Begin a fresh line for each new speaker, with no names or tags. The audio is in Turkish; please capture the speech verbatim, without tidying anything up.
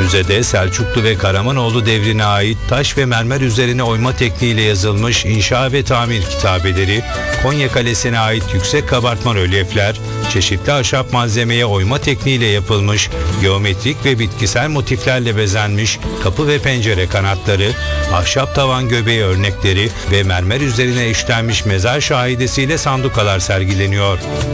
Müzede Selçuklu ve Karamanoğlu devrine ait taş ve mermer üzerine oyma tekniğiyle yazılmış inşa ve tamir kitabeleri, Konya Kalesi'ne ait yüksek kabartma rölyefler, çeşitli ahşap malzemeye oyma tekniğiyle yapılmış, geometrik ve bitkisel motiflerle bezenmiş kapı ve pencere kanatları, ahşap tavan göbeği örnekleri ve mermer üzerine işlenmiş mezar şahidesiyle sandukalar sergileniyor.